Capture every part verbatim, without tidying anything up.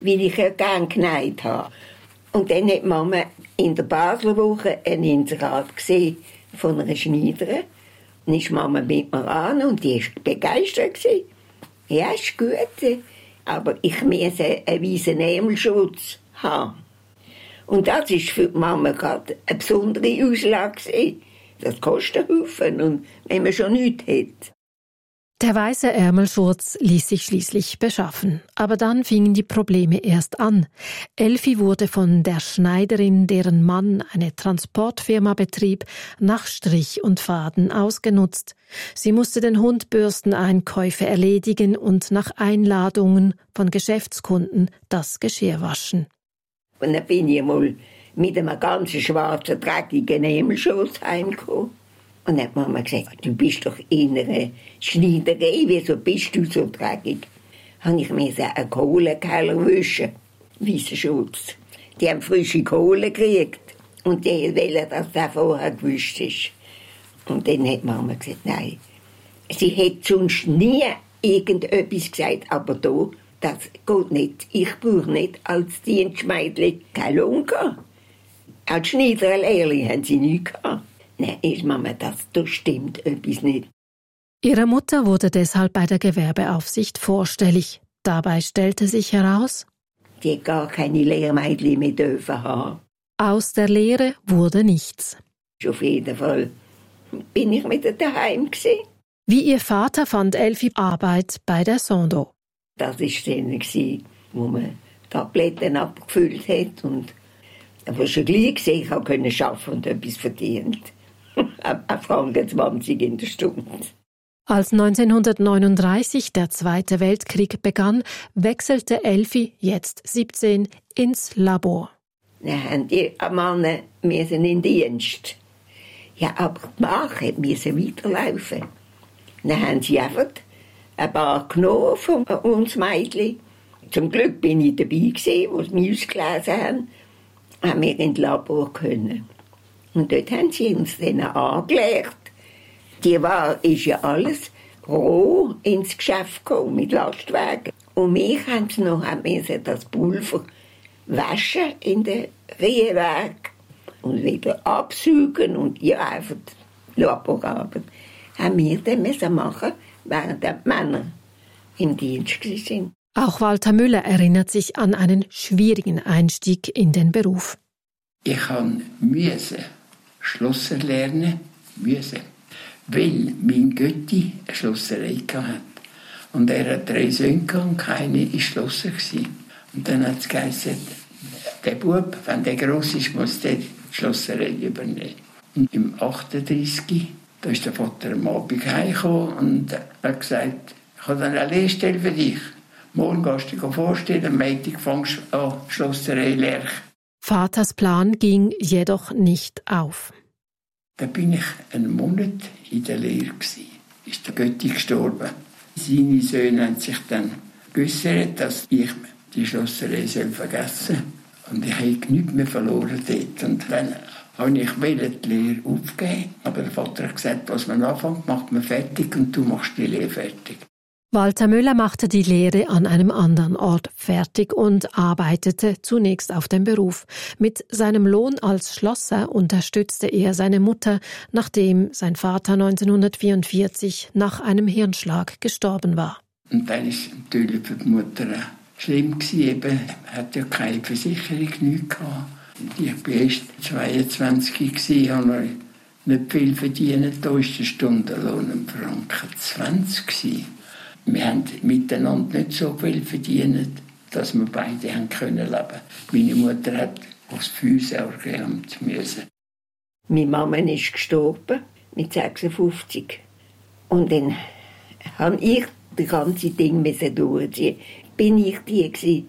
weil ich ja gerne genäht habe. Und dann hat Mama in der Basler Woche ein Inserat gesehen von einer Schneiderin. Dann ist Mama mit mir an und die war begeistert. Ja, ist gut, aber ich musste einen weißen Ärmelschutz haben. Und das war für die Mama gerade eine besondere Auslage. Das kostet einen Haufen, und wenn man schon nichts hat. Der weiße Ärmelschurz ließ sich schließlich beschaffen. Aber dann fingen die Probleme erst an. Elfi wurde von der Schneiderin, deren Mann eine Transportfirma betrieb, nach Strich und Faden ausgenutzt. Sie musste den Hundbürsteneinkäufe erledigen und nach Einladungen von Geschäftskunden das Geschirr waschen. Und dann bin ich mal mit einem ganz schwarzen, dreckigen Ärmelschurz heimgekommen. Und dann hat Mama gesagt, du bist doch in einer Schneiderei, wieso bist du so dreckig? Habe ich mir einen Kohlenkeller wischen, weißen Schutz. Die haben frische Kohle gekriegt und die wollen, dass der vorher gewischt ist. Und dann hat Mama gesagt, nein, sie hätte sonst nie irgendetwas gesagt, aber da, das geht nicht. Ich brauche nicht als Dienstmädchen keinen Lohn gehabt. Als Schneiderlehrling haben sie nichts gehabt. Nein, ist Mama, das, das stimmt etwas nicht. Ihre Mutter wurde deshalb bei der Gewerbeaufsicht vorstellig. Dabei stellte sich heraus, die hat gar keine Lehrmädchen mehr dürfen haben. Aus der Lehre wurde nichts. Auf jeden Fall bin ich wieder daheim gewesen. Wie ihr Vater fand Elfi Arbeit bei der Sando. Das war dann, wo man Tabletten abgefüllt hat. Und aber schon gleich gesehen, ich konnte arbeiten und etwas verdient. Ein Franken zwanzig in der Stunde. Als neunzehnhundertneununddreißig der Zweite Weltkrieg begann, wechselte Elfi, jetzt siebzehn, ins Labor. Dann haben die Männer in den Dienst. Ja, aber die Mache musste weiterlaufen. Dann haben sie einfach ein paar genommen von uns Mädchen. Zum Glück bin ich dabei gewesen, als sie mich ausgelesen haben, haben wir in das Labor können. Und dort haben sie uns dann angelegt. Die Ware ist ja alles roh ins Geschäft gekommen, mit Lastwagen. Und mich haben sie noch haben das Pulver waschen in den Rehwerk und wieder absaugen und ja, einfach Laborarbeit haben wir dann müssen machen, während die Männer im Dienst waren. Auch Walter Müller erinnert sich an einen schwierigen Einstieg in den Beruf. Ich musste Schlosser lernen, müssen, weil mein Götti eine Schlosserei hatte. Und er hat drei Söhne und keine war Schlosser. Und dann hat es geheißen, der Bub, wenn der gross ist, muss der die Schlosserei übernehmen. Und im achtunddreißig, da ist der Vater am Abend heimgekommen und hat gesagt, ich habe dann eine Lehrstelle für dich. Morgen gehst du dich vorstellen, am Montag fängst du an, Schlosserei lernen. Vaters Plan ging jedoch nicht auf. Da bin ich einen Monat in der Lehre. Ist der Götti gestorben. Seine Söhne haben sich dann geäussert, dass ich die Schlosserei vergessen soll. Und ich habe nichts mehr verloren dort. Und dann wollte ich die Lehre aufgeben. Aber der Vater hat gesagt, was man anfängt, macht man fertig und du machst die Lehre fertig. Walter Müller machte die Lehre an einem anderen Ort fertig und arbeitete zunächst auf dem Beruf. Mit seinem Lohn als Schlosser unterstützte er seine Mutter, nachdem sein Vater neunzehnhundertvierundvierzig nach einem Hirnschlag gestorben war. Und dann war es natürlich für die Mutter schlimm gewesen. Eben, hat ja keine Versicherung, nichts gehabt. Ich war erst zweiundzwanzig, habe nicht viel verdient. Da war der Stundenlohn ein Franken zwanzig. Wir haben miteinander nicht so viel verdient, dass wir beide haben können leben. Meine Mutter hat aufs Fürsorgeamt müssen. Meine Mama ist gestorben mit sechsundfünfzig. Und dann habe ich das ganze Ding durchziehen. Bin ich die gewesen,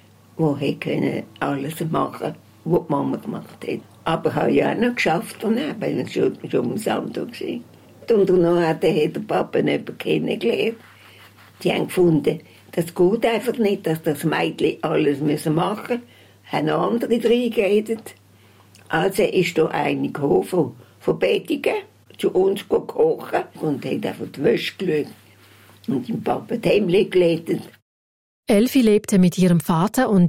die alles machen konnte, was die Mama gemacht hat. Aber ich habe ja auch noch geschafft und ich schon, schon am Sando gewesen. Und danach hat der Papa jemanden kennengelernt. Die haben gefunden, das geht einfach nicht, dass das Mädchen alles machen müssen. Haben andere reingeredet. Also ist da einer gekommen von, von Bettigen zu uns kochen und hat einfach die Wäsche gelegt und dem Papa die Hemden geleitet. Elfi lebte mit ihrem Vater und